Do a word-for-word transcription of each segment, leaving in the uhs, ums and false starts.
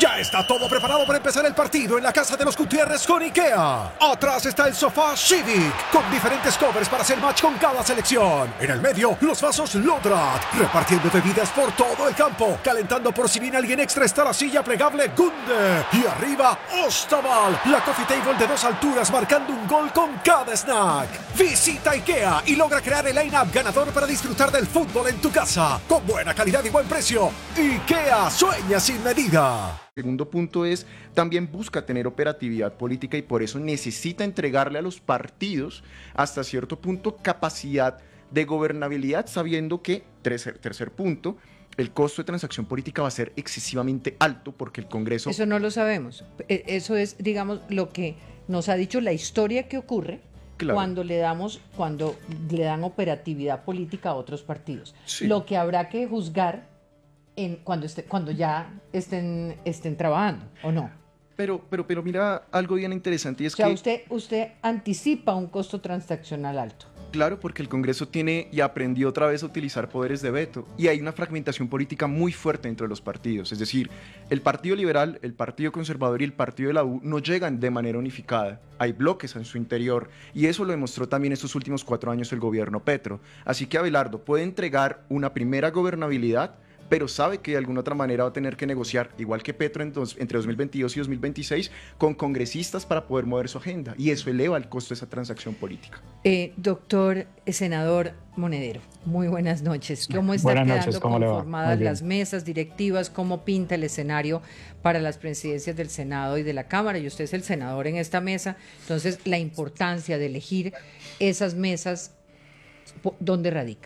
Ya está todo preparado para empezar el partido en la casa de los Gutiérrez con IKEA. Atrás está el sofá Civic, con diferentes covers para hacer match con cada selección. En el medio, los vasos Lodrat, repartiendo bebidas por todo el campo. Calentando por si viene alguien extra está la silla plegable Gunde. Y arriba, Ostaval, la coffee table de dos alturas marcando un gol con cada snack. Visita IKEA y logra crear el line-up ganador para disfrutar del fútbol en tu casa. Con buena calidad y buen precio. IKEA sueña sin medida. El segundo punto es, también busca tener operatividad política y por eso necesita entregarle a los partidos hasta cierto punto capacidad de gobernabilidad, sabiendo que, tercer, tercer punto, el costo de transacción política va a ser excesivamente alto porque el Congreso... Eso no lo sabemos. Eso es, digamos, lo que nos ha dicho la historia que ocurre claro. cuando le damos, cuando le dan operatividad política a otros partidos. Sí. Lo que habrá que juzgar En, cuando, esté, cuando ya estén, estén trabajando, ¿o no? Pero, pero, pero mira algo bien interesante y es o sea, que... usted, usted anticipa un costo transaccional alto. Claro, porque el Congreso tiene y aprendió otra vez a utilizar poderes de veto y hay una fragmentación política muy fuerte entre los partidos. Es decir, el Partido Liberal, el Partido Conservador y el Partido de la U no llegan de manera unificada. Hay bloques en su interior y eso lo demostró también estos últimos cuatro años el gobierno Petro. Así que Abelardo puede entregar una primera gobernabilidad, pero sabe que de alguna otra manera va a tener que negociar, igual que Petro en dos, entre dos mil veintidós y dos mil veintiséis, con congresistas para poder mover su agenda, y eso eleva el costo de esa transacción política. Eh, doctor, senador Monedero, muy buenas noches. ¿Cómo están buenas quedando noches, ¿cómo conformadas las mesas directivas? ¿Cómo pinta el escenario para las presidencias del Senado y de la Cámara? Y usted es el senador en esta mesa, entonces la importancia de elegir esas mesas, ¿dónde radica?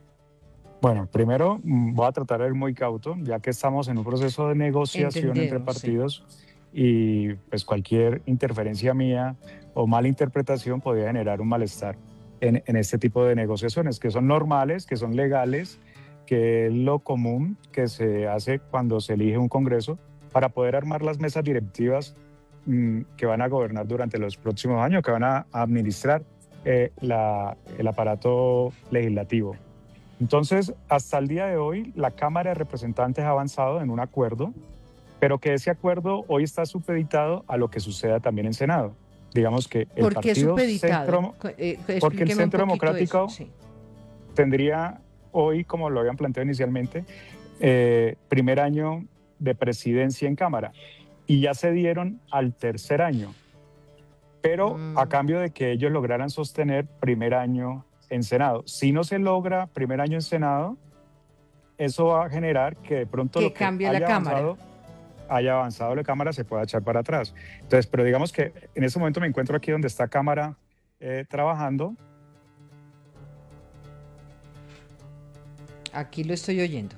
Bueno, primero voy a tratar de ir muy cauto, ya que estamos en un proceso de negociación Entendemos, entre partidos sí. y pues cualquier interferencia mía o mala interpretación podría generar un malestar en, en este tipo de negociaciones, que son normales, que son legales, que es lo común que se hace cuando se elige un Congreso para poder armar las mesas directivas mmm, que van a gobernar durante los próximos años, que van a administrar eh, la, el aparato legislativo. Entonces, hasta el día de hoy, la Cámara de Representantes ha avanzado en un acuerdo, pero que ese acuerdo hoy está supeditado a lo que suceda también en Senado. Digamos que el ¿Por qué partido supeditado? Centro, eh, porque el Centro Democrático sí. tendría hoy, como lo habían planteado inicialmente, eh, primer año de presidencia en Cámara y ya se dieron al tercer año, pero mm. a cambio de que ellos lograran sostener primer año en Senado. Si no se logra primer año en Senado, eso va a generar que de pronto que lo que cambie haya la avanzado, Cámara. haya avanzado la Cámara se pueda echar para atrás. Entonces, pero digamos que en este momento me encuentro aquí donde está Cámara eh, trabajando. Aquí lo estoy oyendo.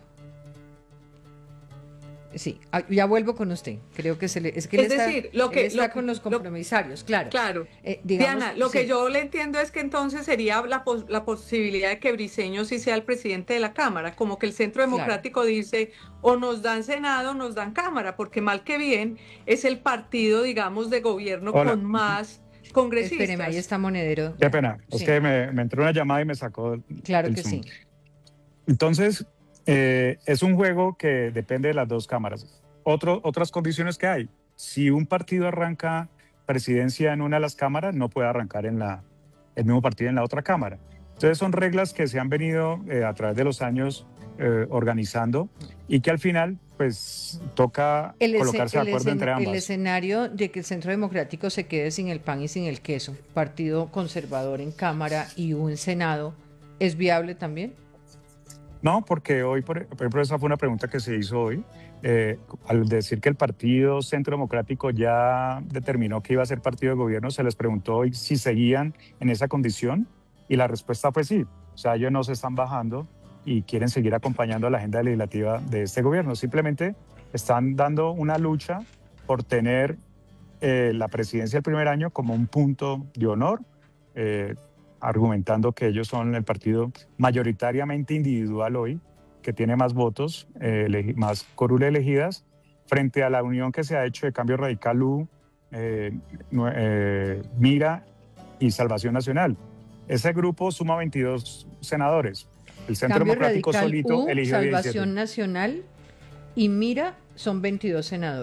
Sí, ya vuelvo con usted. Creo que se le, es que es él decir, está, lo que él está lo, con los compromisarios, lo, claro. Claro. Eh, digamos, Diana, lo sí. que yo le entiendo es que entonces sería la, pos, la posibilidad de que Briceño sí sea el presidente de la Cámara, como que el Centro Democrático claro. dice o nos dan Senado o nos dan Cámara, porque mal que bien es el partido, digamos, de gobierno Hola. con más congresistas. Espéreme, ahí está Monedero. Qué pena, sí. es que me, me entró una llamada y me sacó. Claro el que Zoom. sí. Entonces, eh, es un juego que depende de las dos cámaras. Otro, otras condiciones que hay. Si un partido arranca presidencia en una de las cámaras, no puede arrancar en la, el mismo partido en la otra cámara. Entonces son reglas que se han venido eh, a través de los años eh, organizando y que al final pues toca el colocarse de acuerdo entre ambas. El escenario de que el Centro Democrático se quede sin el pan y sin el queso, partido conservador en Cámara y un Senado, ¿es viable también? No, porque hoy, por ejemplo, esa fue una pregunta que se hizo hoy. Eh, al decir que el Partido Centro Democrático ya determinó que iba a ser partido de gobierno, se les preguntó hoy si seguían en esa condición y la respuesta fue sí. O sea, ellos no se están bajando y quieren seguir acompañando a la agenda legislativa de este gobierno. Simplemente están dando una lucha por tener eh, la presidencia el primer año como un punto de honor, eh, argumentando que ellos son el partido mayoritariamente individual hoy, que tiene más votos, eh, más curules elegidas, frente a la unión que se ha hecho de Cambio Radical U, eh, eh, Mira y Salvación Nacional. Ese grupo suma veintidós senadores. El Centro Cambio Democrático Radical solito U, eligió Salvación diecisiete. Nacional y Mira son veintidós senadores.